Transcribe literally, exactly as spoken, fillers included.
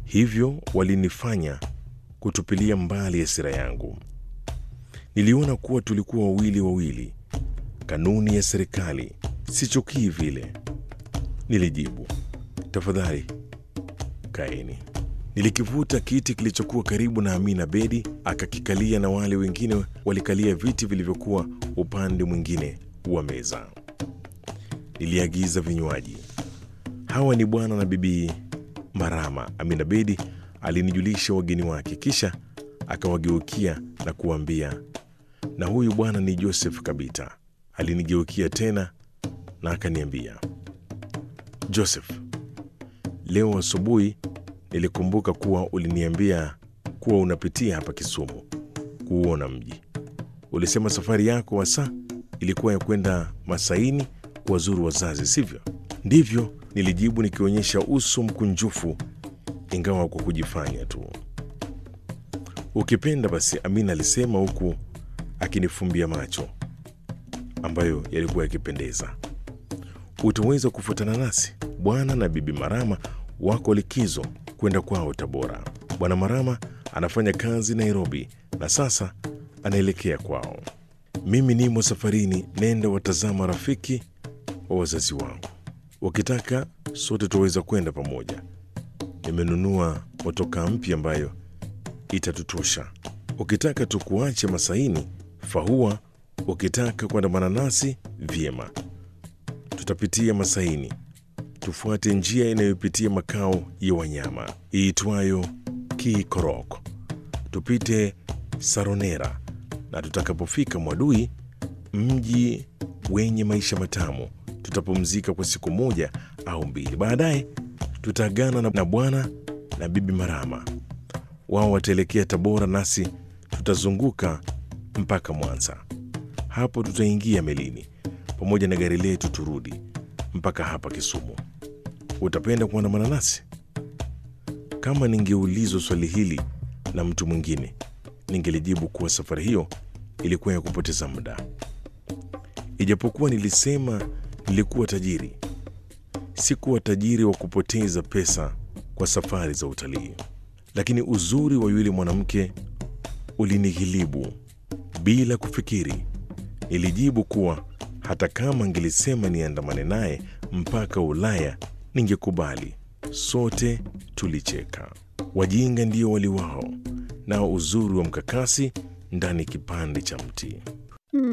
hivyo walinifanya kutupilia mbali hasira yangu. Niliona kuwa tulikuwa wawili wawili, kanuni ya serikali, sichukii vile. Nilijibu, tafadhali kaeni. Nilikivuta kiti kilichokuwa karibu na Amina Bedi, akakikalia na wale wengine walikalia viti vilivyokuwa upande mwingine wa meza. Niliagiza vinywaji. Hawa ni bwana na bibi Marama, Amina Bedi alinijulisha wageni wake, kisha akawageukia na kuambia, na huyu bwana ni Joseph Kabita. Alinigeukia tena na akaniambia, Joseph, leo asubuhi nilikumbuka kuwa uliniambia kuwa unapitia hapa Kisumu kuuona mji. Ulisema safari yako hasa ilikuwa ya kwenda Masaini kuwazuru wazazi, sivyo? Ndivyo, nilijibu nikionyesha uso mkunjufu, ingawa kwa kujifanya tu. Ukipenda basi, Amina alisema huku akinifumbia macho ambayo yalikuwa yakipendeza. Utaweza kufuatana nasi? Bwana na bibi Marama wako likizo kwenda kwao Tabora. Bwana Marama anafanya kazi Nairobi na sasa anaelekea kwao. Mimi nimo safarini, nenda watazama rafiki wa wazazi wangu. Ukitaka sote tuweza kwenda pamoja. Nimenunua motoka mpya ambayo itatutosha. Ukitaka tukuache Masaini, fahua. Ukitaka kuandamana nasi, vyema. Tutapitia Masaini, tufuate njia inayopitia makao ya wanyama iitwayo Kikorok, tupite Saronera, na tutakapofika Mwadui, mji wenye maisha matamu, tutapumzika kwa siku moja au mbili. Baadaye tutaagana na bwana na bibi Marama. Wao wataelekea Tabora, nasi tutazunguka mpaka Mwanza. Hapo tutaingia melini pamoja na gari letu, turudi mpaka hapa Kisumu. Utapenda kuandamana nasi? Kama ningeulizwa swali hili na mtu mwingine, ningelijibu kuwa safari hiyo ilikuwa ya kupoteza muda. Ijapokuwa nilisema nilikuwa tajiri, sikuwa tajiri wa kupoteza pesa kwa safari za utalii. Lakini uzuri wa yule mwanamke ulinighilibu. Bila kufikiri, nilijibu kuwa hata kama angelisema niandamane naye mpaka Ulaya, ningekubali. Sote tulicheka. Wajinga ndio waliwao, nao uzuri wa mkakasi ndani kipande cha mti.